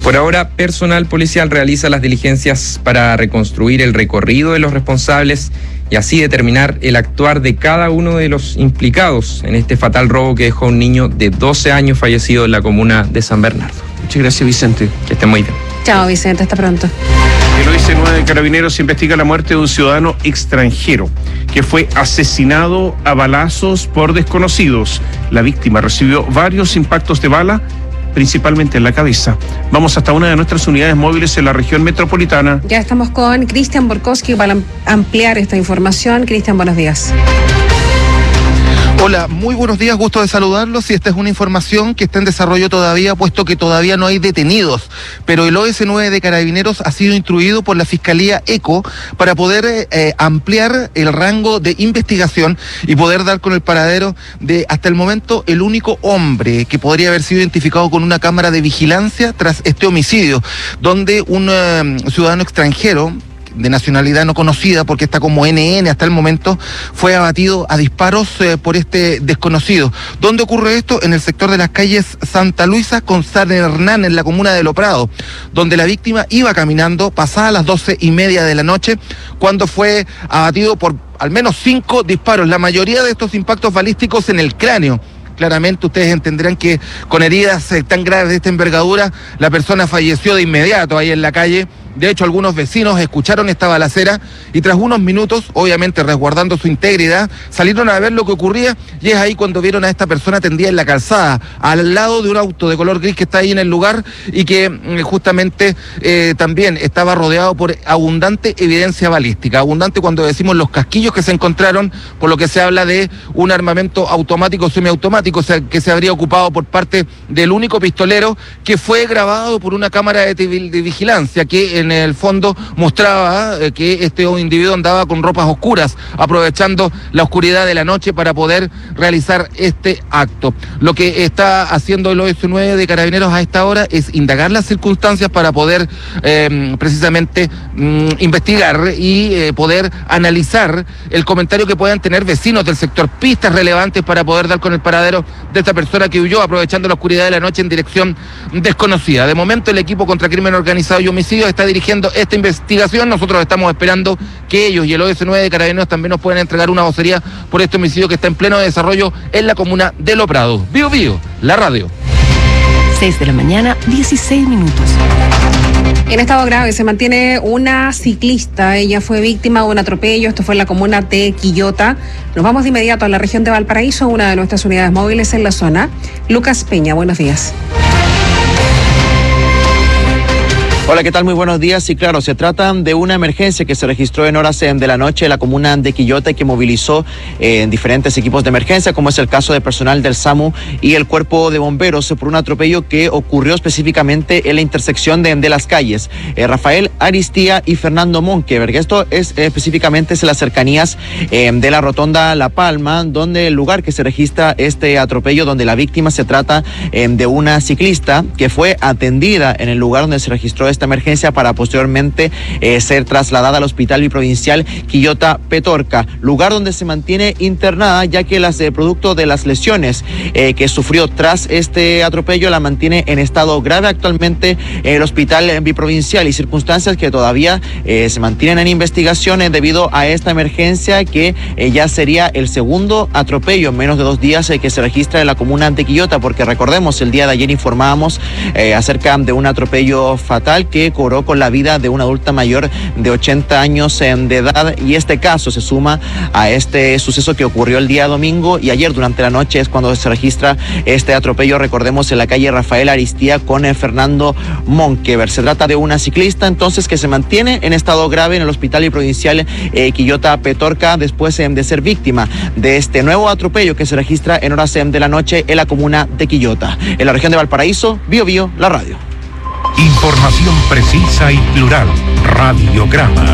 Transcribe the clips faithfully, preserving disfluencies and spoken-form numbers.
Por ahora, personal policial realiza las diligencias para reconstruir el recorrido de los responsables y así determinar el actuar de cada uno de los implicados en este fatal robo que dejó a un niño de doce años fallecido en la comuna de San Bernardo. Muchas gracias, Vicente. Que esté muy bien. Chao, Vicente, hasta pronto. El O S nueve de Carabineros investiga la muerte de un ciudadano extranjero que fue asesinado a balazos por desconocidos. La víctima recibió varios impactos de bala, principalmente en la cabeza. Vamos hasta una de nuestras unidades móviles en la región metropolitana. Ya estamos con Cristian Borkowski para ampliar esta información. Cristian, buenos días. Hola, muy buenos días, gusto de saludarlos y esta es una información que está en desarrollo todavía, puesto que todavía no hay detenidos, pero el O S nueve de Carabineros ha sido instruido por la Fiscalía ECO para poder eh, ampliar el rango de investigación y poder dar con el paradero de, hasta el momento, el único hombre que podría haber sido identificado con una cámara de vigilancia tras este homicidio, donde un eh, ciudadano extranjero de nacionalidad no conocida, porque está como N N hasta el momento, fue abatido a disparos eh, por este desconocido. ¿Dónde ocurre esto? En el sector de las calles Santa Luisa con San Hernán, en la comuna de Loprado, donde la víctima iba caminando pasadas las doce y media de la noche, cuando fue abatido por al menos cinco disparos, la mayoría de estos impactos balísticos en el cráneo. Claramente ustedes entenderán que con heridas eh, tan graves de esta envergadura, la persona falleció de inmediato ahí en la calle. De hecho, algunos vecinos escucharon esta balacera y tras unos minutos, obviamente resguardando su integridad, salieron a ver lo que ocurría y es ahí cuando vieron a esta persona tendida en la calzada, al lado de un auto de color gris que está ahí en el lugar y que mm, justamente eh, también estaba rodeado por abundante evidencia balística. Abundante cuando decimos los casquillos que se encontraron, por lo que se habla de un armamento automático, semiautomático, o sea, que se habría ocupado por parte del único pistolero que fue grabado por una cámara de, de vigilancia que en en el fondo mostraba eh, que este individuo andaba con ropas oscuras, aprovechando la oscuridad de la noche para poder realizar este acto. Lo que está haciendo el O S nueve de Carabineros a esta hora es indagar las circunstancias para poder eh, precisamente mm, investigar y eh, poder analizar el comentario que puedan tener vecinos del sector, pistas relevantes para poder dar con el paradero de esta persona que huyó aprovechando la oscuridad de la noche en dirección desconocida. De momento el equipo contra crimen organizado y homicidio está dirigiendo esta investigación. Nosotros estamos esperando que ellos y el O S nueve de Carabineros también nos puedan entregar una vocería por este homicidio que está en pleno desarrollo en la comuna de Loprado. Bío Bío, la radio. seis de la mañana, dieciséis minutos. En estado grave se mantiene una ciclista. Ella fue víctima de un atropello. Esto fue en la comuna de Quillota. Nos vamos de inmediato a la región de Valparaíso, una de nuestras unidades móviles en la zona. Lucas Peña, buenos días. Hola, ¿qué tal? Muy buenos días. Y claro, se trata de una emergencia que se registró en horas de la noche en la comuna de Quillota y que movilizó eh, en diferentes equipos de emergencia, como es el caso de personal del SAMU y el cuerpo de bomberos por un atropello que ocurrió específicamente en la intersección de, de las calles eh, Rafael Aristía y Fernando Monkeberg. Esto es eh, específicamente es en las cercanías eh, de la rotonda La Palma, donde el lugar que se registra este atropello, donde la víctima se trata eh, de una ciclista que fue atendida en el lugar donde se registró esta emergencia para posteriormente eh, ser trasladada al Hospital Biprovincial Quillota Petorca, lugar donde se mantiene internada, ya que las de producto de las lesiones eh, que sufrió tras este atropello la mantiene en estado grave actualmente en el Hospital Biprovincial, y circunstancias que todavía eh, se mantienen en investigación eh, debido a esta emergencia que eh, ya sería el segundo atropello en menos de dos días eh, que se registra en la comuna de Quillota, porque recordemos, el día de ayer informábamos eh, acerca de un atropello fatal que cobró con la vida de una adulta mayor de ochenta años de edad, y este caso se suma a este suceso que ocurrió el día domingo, y ayer durante la noche es cuando se registra este atropello, recordemos, en la calle Rafael Aristía con Fernando Monkeberg. Se trata de una ciclista entonces que se mantiene en estado grave en el Hospital Biprovincial eh, Quillota Petorca después eh, de ser víctima de este nuevo atropello que se registra en horas eh, de la noche en la comuna de Quillota. En la región de Valparaíso, Bío Bío, la radio. Información precisa y plural. Radiograma.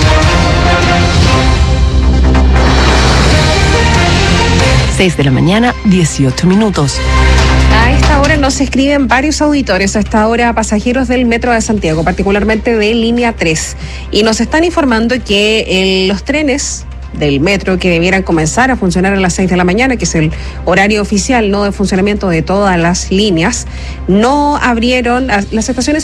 seis de la mañana, dieciocho minutos. A esta hora nos escriben varios auditores, a esta hora pasajeros del Metro de Santiago, particularmente de Línea tres, y nos están informando que eh, los trenes del metro que debieran comenzar a funcionar a las seis de la mañana, que es el horario oficial, no de funcionamiento de todas las líneas, no abrieron las estaciones